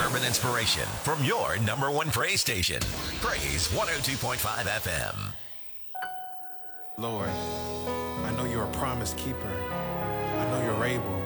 Urban inspiration from your number one praise station. Praise 102.5 FM. Lord, I know you're a promise keeper. I know you're able.